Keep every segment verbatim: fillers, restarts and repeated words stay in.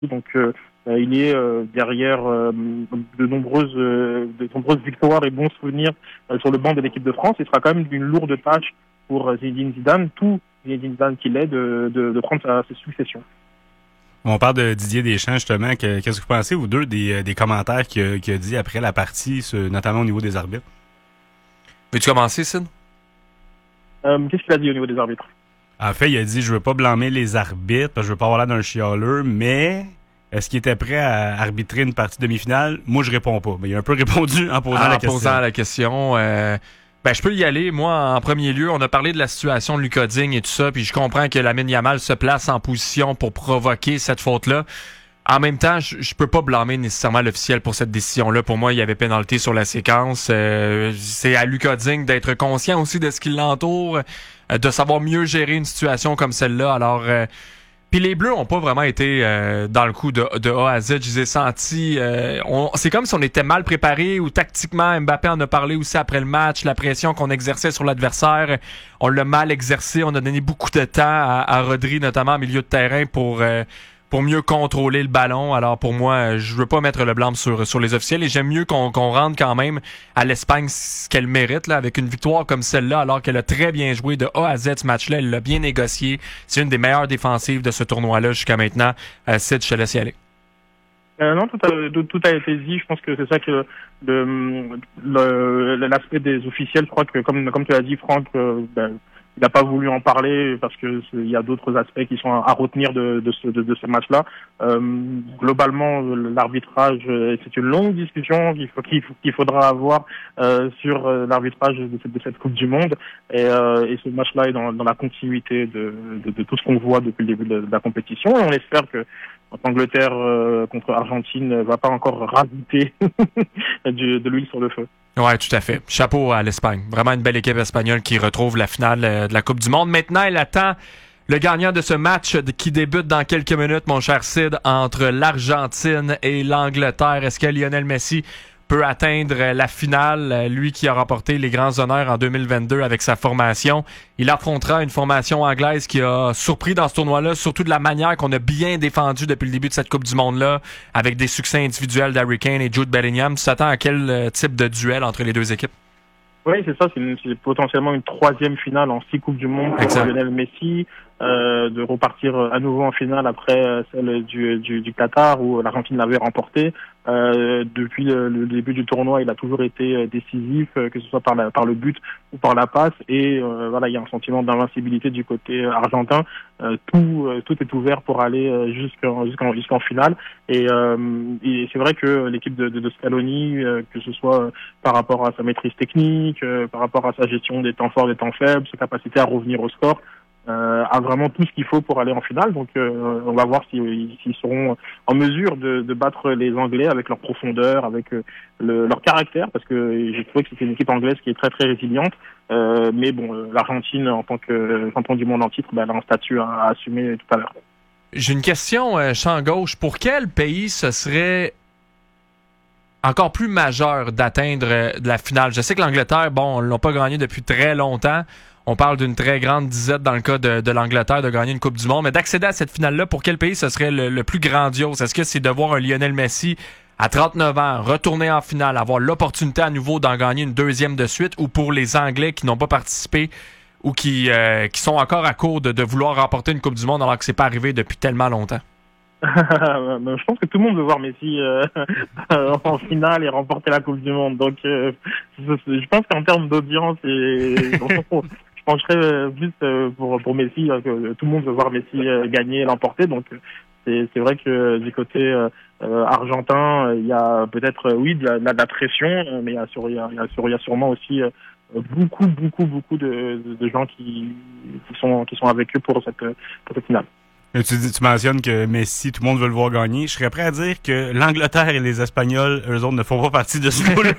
Donc euh, il est euh, derrière euh, de nombreuses euh, de nombreuses victoires et bons souvenirs euh, sur le banc de l'équipe de France. Il sera quand même une lourde tâche pour Zinedine Zidane, tout Zinedine Zidane qu'il est, de, de, de prendre sa, sa succession. On parle de Didier Deschamps, justement. Que, qu'est-ce que vous pensez, vous deux, des, des commentaires qu'il a, qu'il a dit après la partie, notamment au niveau des arbitres? Veux-tu commencer, Sid? Euh, qu'est-ce qu'il a dit au niveau des arbitres? En fait, il a dit « Je veux pas blâmer les arbitres, parce que je veux pas avoir l'air d'un chialeux, mais est-ce qu'il était prêt à arbitrer une partie demi-finale? » Moi, je réponds pas. Mais il a un peu répondu en posant ah, la en question. En posant la question... Euh... Ben, je peux y aller. Moi, en premier lieu, on a parlé de la situation de Lucas Digne et tout ça, puis je comprends que Lamine Yamal se place en position pour provoquer cette faute-là. En même temps, je, je peux pas blâmer nécessairement l'officiel pour cette décision-là. Pour moi, il y avait pénalité sur la séquence. Euh, c'est à Lucas Digne d'être conscient aussi de ce qui l'entoure, euh, de savoir mieux gérer une situation comme celle-là. Alors... Euh, Puis les Bleus ont pas vraiment été euh, dans le coup de, de A à Z. Je les ai sentis... Euh, on, c'est comme si on était mal préparés ou tactiquement, Mbappé en a parlé aussi après le match, la pression qu'on exerçait sur l'adversaire, on l'a mal exercé. On a donné beaucoup de temps à, à Rodri, notamment en milieu de terrain, pour... Euh, pour mieux contrôler le ballon. Alors pour moi, je veux pas mettre le blâme sur sur les officiels et j'aime mieux qu'on qu'on rende quand même à l'Espagne ce qu'elle mérite là, avec une victoire comme celle-là, alors qu'elle a très bien joué de A à Z ce match-là. Elle l'a bien négocié. C'est une des meilleures défensives de ce tournoi-là jusqu'à maintenant. Euh, Sid, je te laisse y aller. Euh, non, tout a, tout, tout a été dit. Je pense que c'est ça que le, le, l'aspect des officiels. Je crois que comme comme tu l'as dit, Franck, euh, ben, il n'a pas voulu en parler parce que il y a d'autres aspects qui sont à retenir de, de ce de, de ce match-là. Euh, globalement, l'arbitrage, c'est une longue discussion qu'il faut, qu'il, qu'il faudra avoir euh, sur l'arbitrage de cette, de cette Coupe du Monde. Et, euh, et ce match-là est dans, dans la continuité de, de, de tout ce qu'on voit depuis le début de, de la compétition. Et on espère que l'Angleterre euh, contre Argentine ne va pas encore rajouter de l'huile sur le feu. Ouais, tout à fait. Chapeau à l'Espagne. Vraiment une belle équipe espagnole qui retrouve la finale de la Coupe du Monde. Maintenant, elle attend le gagnant de ce match qui débute dans quelques minutes, mon cher Sid, entre l'Argentine et l'Angleterre. Est-ce que Lionel Messi peut atteindre la finale, lui qui a remporté les grands honneurs en deux mille vingt-deux avec sa formation? Il affrontera une formation anglaise qui a surpris dans ce tournoi-là, surtout de la manière qu'on a bien défendu depuis le début de cette Coupe du Monde-là, avec des succès individuels d'Harry Kane et Jude Bellingham. Tu t'attends à quel type de duel entre les deux équipes? Oui, c'est ça. C'est, une, c'est potentiellement une troisième finale en six Coupes du Monde pour exact. Lionel Messi, euh, de repartir à nouveau en finale après celle du, du, du Qatar où l'Argentine l'avait remporté. Euh, depuis le, le début du tournoi, il a toujours été décisif, que ce soit par, la, par le but ou par la passe. Et euh, voilà, il y a un sentiment d'invincibilité du côté argentin. Euh, tout, euh, tout est ouvert pour aller jusqu'en, jusqu'en, jusqu'en finale. Et, euh, et c'est vrai que l'équipe de, de, de Scaloni, euh, que ce soit par rapport à sa maîtrise technique, euh, par rapport à sa gestion des temps forts, des temps faibles, sa capacité à revenir au score, Euh, a vraiment tout ce qu'il faut pour aller en finale. Donc euh, on va voir s'ils, s'ils seront en mesure de, de battre les Anglais avec leur profondeur, avec euh, le, leur caractère, parce que j'ai trouvé que c'était une équipe anglaise qui est très très résiliente. Euh, mais bon, euh, l'Argentine en tant que champion du monde en titre, ben, elle a un statut à, à assumer tout à l'heure. J'ai une question, euh, champ gauche. Pour quel pays ce serait encore plus majeur d'atteindre euh, de la finale? Je sais que l'Angleterre, bon, ils l'ont pas gagné depuis très longtemps. On parle d'une très grande disette dans le cas de, de l'Angleterre de gagner une Coupe du Monde. Mais d'accéder à cette finale-là, pour quel pays ce serait le, le plus grandiose? Est-ce que c'est de voir un Lionel Messi à trente-neuf ans retourner en finale, avoir l'opportunité à nouveau d'en gagner une deuxième de suite, ou pour les Anglais qui n'ont pas participé ou qui, euh, qui sont encore à court de, de vouloir remporter une Coupe du Monde alors que c'est pas arrivé depuis tellement longtemps? Je pense que tout le monde veut voir Messi euh, en finale et remporter la Coupe du Monde. Donc, euh, je pense qu'en termes d'audience, et, je pencherais plus pour, pour Messi. Que tout le monde veut voir Messi gagner et l'emporter. Donc, c'est, c'est vrai que du côté euh, argentin, il y a peut-être, oui, de la, de la pression, mais il y a, sur, il y a, il y a sûrement aussi beaucoup, beaucoup, beaucoup de, de gens qui, qui sont, qui sont avec eux pour cette, pour cette finale. Tu, dis, tu mentionnes que Messi, tout le monde veut le voir gagner. Je serais prêt à dire que l'Angleterre et les Espagnols, eux autres, ne font pas partie de ce lot-là.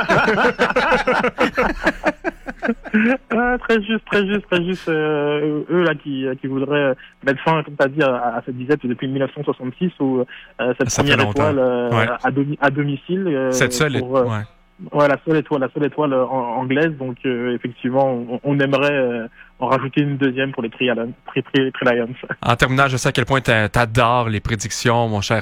ah, très juste, très juste, très juste. Euh, eux là qui, qui voudraient mettre fin, comme tu as dit, à, à cette disette depuis dix-neuf cent soixante-six où euh, cette Ça première étoile euh, ouais. à, domi- à domicile. Euh, cette seule, pour, euh, ouais. Ouais, la seule étoile, la seule étoile anglaise. Donc euh, effectivement, on, on aimerait, euh, en rajouter une deuxième pour les Tri Lions. En terminant, je sais à quel point t'adores les prédictions, mon cher